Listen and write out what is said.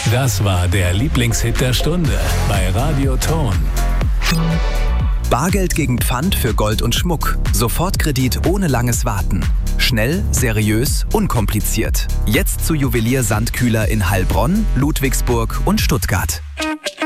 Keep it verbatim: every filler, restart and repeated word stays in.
Das war der Lieblingshit der Stunde bei Radio Ton. Bargeld gegen Pfand für Gold und Schmuck. Sofortkredit ohne langes Warten. Schnell, seriös, unkompliziert. Jetzt zu Juwelier Sandkühler in Heilbronn, Ludwigsburg und Stuttgart.